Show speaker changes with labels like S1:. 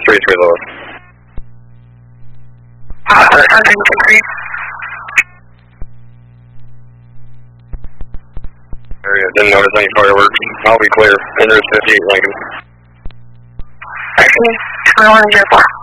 S1: 33 Lewis. Area, didn't notice any fireworks. I'll be clear. Interest 58 Lincoln.
S2: Okay, 2104.